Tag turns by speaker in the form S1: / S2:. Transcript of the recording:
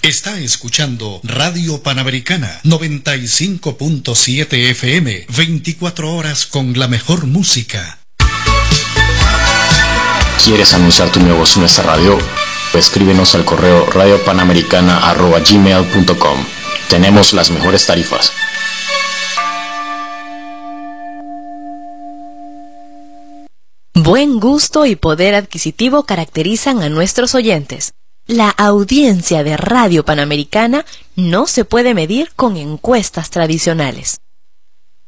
S1: Está escuchando Radio Panamericana 95.7 FM, 24 horas con la mejor música.
S2: ¿Quieres anunciar tu negocio en esta radio? Escríbenos al correo radiopanamericana@gmail.com. Tenemos las mejores tarifas.
S3: Buen gusto y poder adquisitivo caracterizan a nuestros oyentes. La audiencia de Radio Panamericana no se puede medir con encuestas tradicionales.